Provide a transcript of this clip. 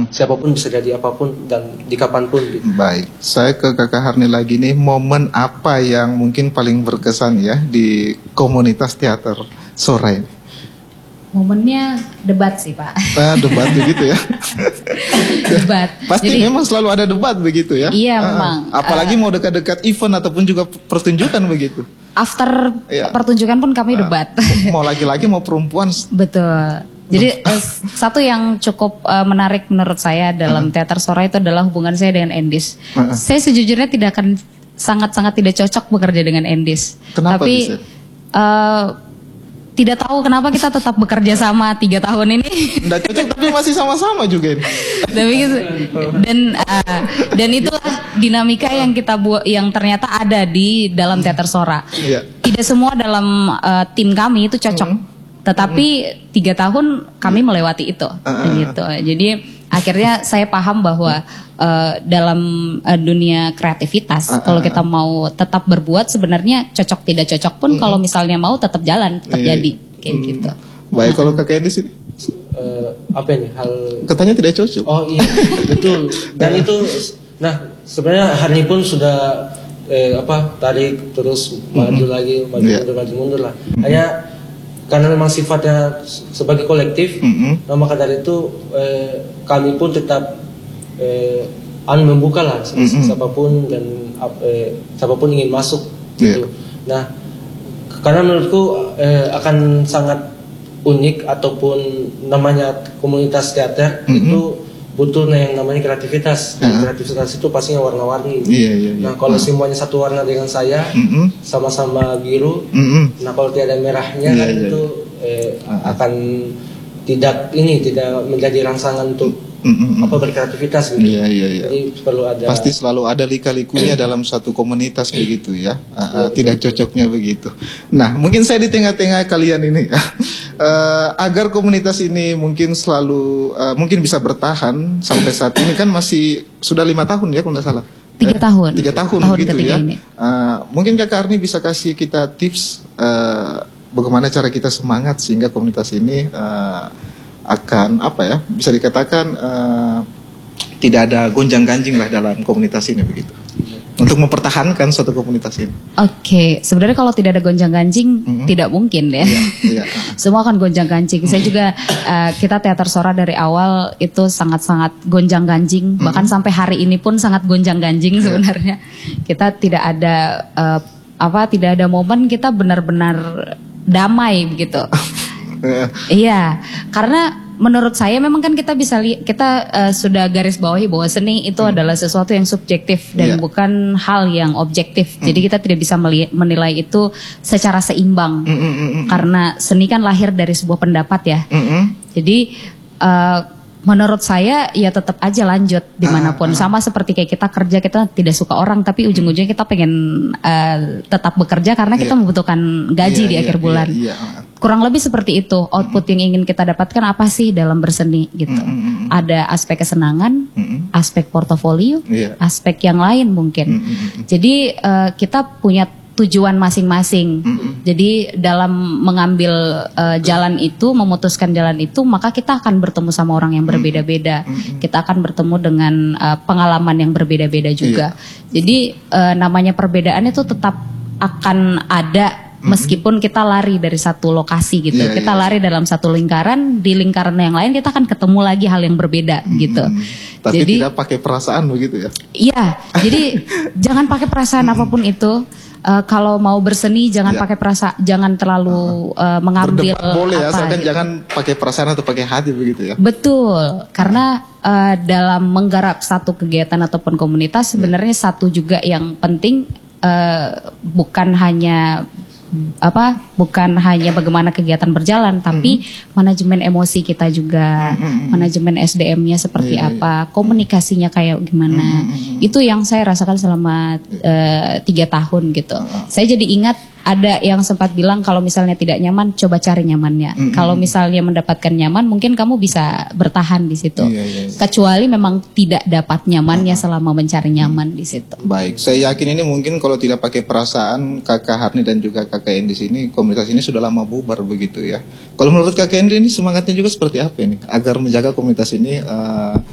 siapapun bisa jadi apapun dan di kapanpun gitu. Baik, saya ke Kakak Harni lagi nih, momen apa yang mungkin paling berkesan ya di komunitas teater sore? Momennya debat sih Pak. Debat begitu ya? Debat. Pasti Jadi, memang selalu ada debat begitu ya? Iya memang. Apalagi mau dekat-dekat event ataupun juga pertunjukan begitu. After pertunjukan pun kami debat. Mau laki-laki mau perempuan. Betul. Jadi satu yang cukup menarik menurut saya dalam teater sore itu adalah hubungan saya dengan Endis. Saya sejujurnya sangat-sangat tidak cocok bekerja dengan Endis. Kenapa Tapi bisa? Tidak tahu kenapa kita tetap bekerja sama 3 tahun ini. Nggak cocok tapi masih sama-sama juga ini. Dan itulah dinamika yang kita buat, yang ternyata ada di dalam teater Sora. Tidak semua dalam tim kami itu cocok. Tetapi 3 tahun kami melewati itu, gitu. Jadi akhirnya saya paham bahwa dalam dunia kreativitas, kalau kita mau tetap berbuat, sebenarnya cocok tidak cocok pun kalau misalnya mau tetap jalan, tetap jadi, kayak gitu. Baik, kalau Kakak Endis ini? Apa ini hal? Katanya tidak cocok. Oh iya, betul. Dan itu, nah sebenarnya hari ini pun sudah tarik terus maju lagi, maju mundur lah. Hanya karena memang sifatnya sebagai kolektif, nah maka dari itu kami pun tetap membuka lah siapapun dan siapapun ingin masuk gitu. Nah, karena menurutku akan sangat unik ataupun namanya komunitas teater itu butuh yang namanya kreativitas. Dan kreativitas itu pastinya warna-warni. Nah, kalau semuanya satu warna dengan saya, sama-sama biru. Nah, kalau tiada merahnya kan itu akan tidak menjadi rangsangan untuk berkreativitas gitu. Jadi perlu ada. Pasti selalu ada lika-likunya dalam satu komunitas begitu ya. Tidak cocoknya begitu. Nah, mungkin saya di tengah-tengah kalian ini agar komunitas ini mungkin selalu mungkin bisa bertahan sampai saat ini kan masih sudah 5 tahun ya kalau nggak salah. 3 tahun. 3 tahun gitu ya. Mungkin Kak Arni bisa kasih kita tips bagaimana cara kita semangat sehingga komunitas ini akan bisa dikatakan tidak ada gonjang-ganjing lah dalam komunitas ini begitu. Untuk mempertahankan suatu komunitas ini. Oke, sebenarnya kalau tidak ada gonjang-ganjing tidak mungkin ya. Semua akan gonjang-ganjing. Saya juga kita teater Sora dari awal itu sangat-sangat gonjang-ganjing. Bahkan sampai hari ini pun sangat gonjang-ganjing sebenarnya. Kita tidak ada tidak ada momen kita benar-benar damai begitu. Iya, karena menurut saya memang kan kita bisa kita sudah garis bawahi bahwa seni itu adalah sesuatu yang subjektif dan bukan hal yang objektif. Jadi kita tidak bisa menilai itu secara seimbang. Karena seni kan lahir dari sebuah pendapat ya. Jadi menurut saya ya tetap aja lanjut dimanapun. Sama seperti kayak kita kerja, kita tidak suka orang tapi ujung-ujungnya kita pengen tetap bekerja karena kita membutuhkan gaji di akhir bulan. Kurang lebih seperti itu. Output yang ingin kita dapatkan apa sih dalam berseni gitu. Ada aspek kesenangan, aspek portofolio, aspek yang lain mungkin. Jadi kita punya tujuan masing-masing. Jadi dalam mengambil jalan itu, memutuskan jalan itu, maka kita akan bertemu sama orang yang berbeda-beda. Kita akan bertemu dengan pengalaman yang berbeda-beda juga. Jadi namanya perbedaan itu tetap akan ada meskipun kita lari dari satu lokasi gitu. Kita lari dalam satu lingkaran, di lingkaran yang lain kita akan ketemu lagi hal yang berbeda gitu. Tapi jadi, tidak pakai perasaan begitu ya? Iya, jadi jangan pakai perasaan apapun itu. Kalau mau berseni jangan pakai perasaan, jangan terlalu mengambil berdebat boleh ya, asalkan jangan pakai perasaan atau pakai hati begitu ya. Betul, karena dalam menggarap satu kegiatan ataupun komunitas sebenarnya satu juga yang penting bukan hanya bagaimana kegiatan berjalan, tapi manajemen emosi kita juga, manajemen SDM-nya seperti apa, komunikasinya kayak gimana. Itu yang saya rasakan selama 3 tahun gitu. Saya jadi ingat ada yang sempat bilang kalau misalnya tidak nyaman, coba cari nyamannya. Kalau misalnya mendapatkan nyaman, mungkin kamu bisa bertahan di situ. Kecuali memang tidak dapat nyamannya selama mencari nyaman di situ. Baik, saya yakin ini mungkin kalau tidak pakai perasaan, Kakak Harni dan juga Kakak Endis ini, komunitas ini sudah lama bubar begitu ya. Kalau menurut Kakak Endis ini semangatnya juga seperti apa ini agar menjaga komunitas ini